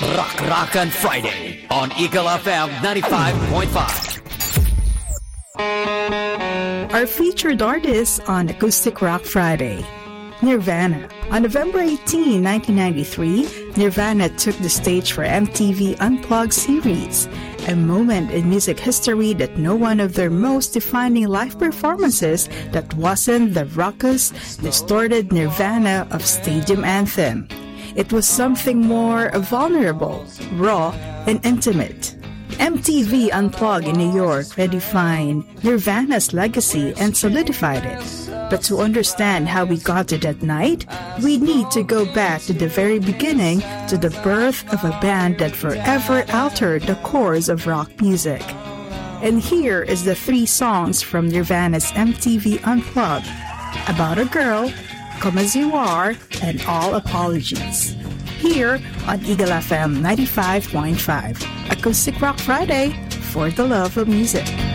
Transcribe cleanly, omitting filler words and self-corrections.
Rock on Friday on Eagle FM 95.5. Our featured artists on Acoustic Rock Friday, Nirvana. On November 18, 1993, Nirvana took the stage for MTV Unplugged series, a moment in music history that no one of their most defining live performances that wasn't the raucous, distorted Nirvana of Stadium Anthem. It was something more vulnerable, raw, and intimate. MTV Unplugged in New York redefined Nirvana's legacy and solidified it. But to understand how we got to that night, we need to go back to the very beginning, to the birth of a band that forever altered the course of rock music. And here is the 3 songs from Nirvana's MTV Unplugged: About a Girl, Come As You Are, and All Apologies. Here on Eagle FM 95.5, Acoustic Rock Friday, for the love of music.